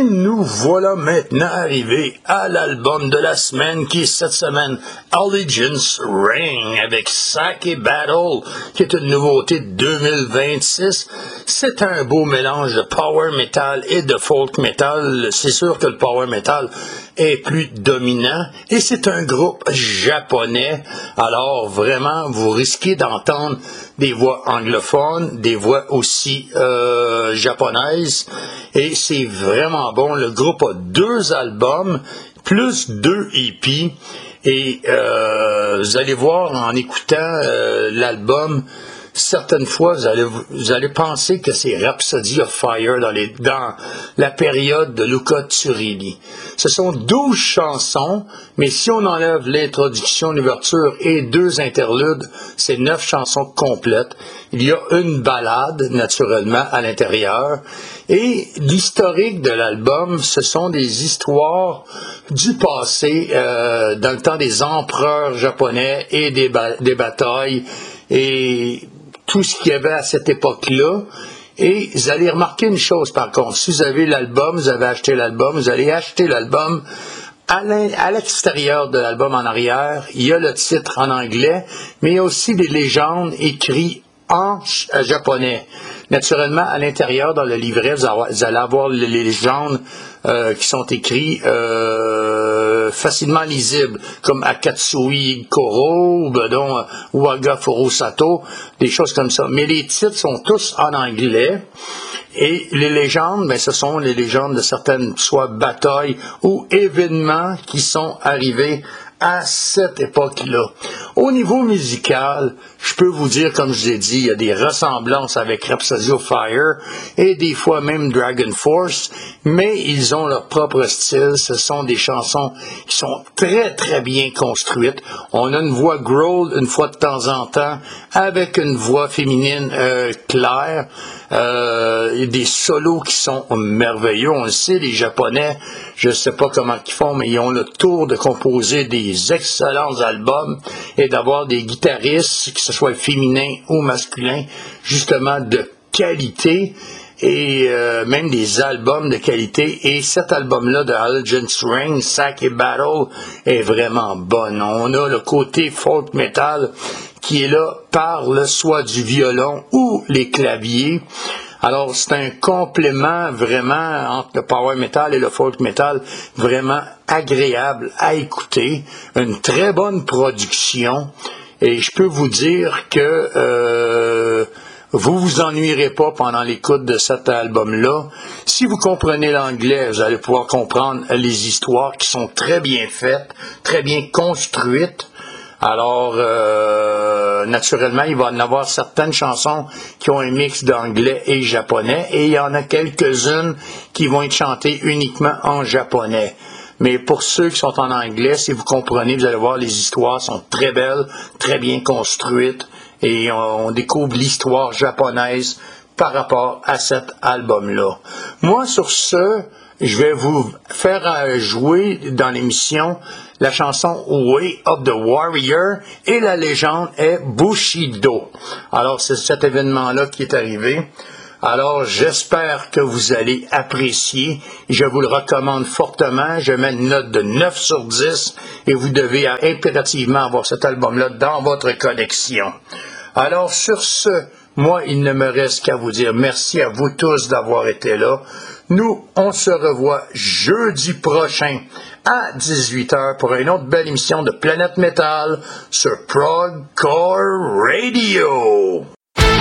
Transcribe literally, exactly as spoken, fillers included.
Et nous voilà maintenant arrivés à l'album de la semaine qui est cette semaine, Allegiance Ring avec Sake Battle, qui est une nouveauté de deux mille vingt-six. C'est un beau mélange de power metal et de folk metal. C'est sûr que le power metal est plus dominant et c'est un groupe japonais. Alors vraiment, vous risquez d'entendre des voix anglophones, des voix aussi euh, japonaises. Et c'est vraiment bon. Le groupe a deux albums, plus deux E P. Et euh, vous allez voir en écoutant euh, l'album, certaines fois, vous allez, vous allez penser que c'est Rhapsody of Fire dans, les, dans la période de Luca Turilli. Ce sont douze chansons, mais si on enlève l'introduction, l'ouverture et deux interludes, c'est neuf chansons complètes. Il y a une ballade, naturellement, à l'intérieur. Et l'historique de l'album, ce sont des histoires du passé, euh, dans le temps des empereurs japonais et des, ba- des batailles. Et tout ce qu'il y avait à cette époque-là. Et vous allez remarquer une chose par contre, si vous avez l'album, vous avez acheté l'album, vous allez acheter l'album, à l'extérieur de l'album en arrière, il y a le titre en anglais, mais il y a aussi des légendes écrites en japonais. Naturellement, à l'intérieur, dans le livret, vous allez avoir les légendes euh, qui sont écrites euh, facilement lisibles, comme Akatsui Koro, ou ben donc, Waga Furusato, des choses comme ça. Mais les titres sont tous en anglais. Et les légendes, ben, ce sont les légendes de certaines, soit batailles ou événements qui sont arrivés à cette époque-là. Au niveau musical, je peux vous dire, comme je l'ai dit, il y a des ressemblances avec Rhapsody of Fire et des fois même Dragon Force, mais ils ont leur propre style. Ce sont des chansons qui sont très, très bien construites. On a une voix growl une fois de temps en temps avec une voix féminine euh, claire. Euh, des solos qui sont merveilleux. On le sait, les Japonais, je ne sais pas comment ils font, mais ils ont le tour de composer des excellents albums et d'avoir des guitaristes, que ce soit féminins ou masculins, justement de qualité et euh, même des albums de qualité. Et cet album-là de Allegiance Ring, Sake Battle, est vraiment bon. On a le côté folk metal qui est là par le soit du violon ou les claviers. Alors, c'est un complément vraiment entre le power metal et le folk metal, vraiment agréable à écouter. Une très bonne production. Et je peux vous dire que euh, vous vous ennuierez pas pendant l'écoute de cet album-là. Si vous comprenez l'anglais, vous allez pouvoir comprendre les histoires qui sont très bien faites, très bien construites. Alors, euh, naturellement, il va y en avoir certaines chansons qui ont un mix d'anglais et japonais, et il y en a quelques-unes qui vont être chantées uniquement en japonais. Mais pour ceux qui sont en anglais, si vous comprenez, vous allez voir, les histoires sont très belles, très bien construites, et on, on découvre l'histoire japonaise par rapport à cet album-là. Moi, sur ce, je vais vous faire jouer dans l'émission la chanson Way of the Warrior et la légende est Bushido. Alors, c'est cet événement-là qui est arrivé. Alors, j'espère que vous allez apprécier. Je vous le recommande fortement. Je mets une note de neuf sur dix et vous devez impérativement avoir cet album-là dans votre collection. Alors, sur ce, moi, il ne me reste qu'à vous dire merci à vous tous d'avoir été là. Nous, on se revoit jeudi prochain à dix-huit heures pour une autre belle émission de Planète Métal sur Prog Core Radio.